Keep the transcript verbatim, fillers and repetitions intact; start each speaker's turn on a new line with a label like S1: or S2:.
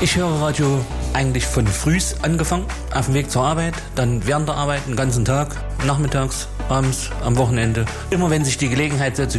S1: Ich höre Radio eigentlich von frühs angefangen, auf dem Weg zur Arbeit, dann während der Arbeit den ganzen Tag, nachmittags, abends, am Wochenende. Immer wenn sich die Gelegenheit dazu